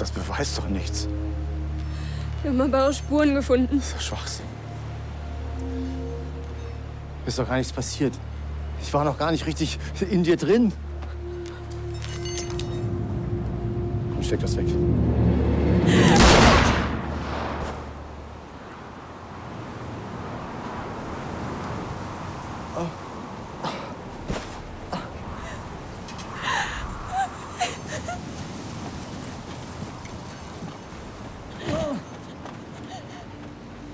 Das beweist doch nichts. Wir haben aber auch Spuren gefunden. Das ist doch Schwachsinn. Ist doch gar nichts passiert. Ich war noch gar nicht richtig in dir drin. Komm, steck das weg.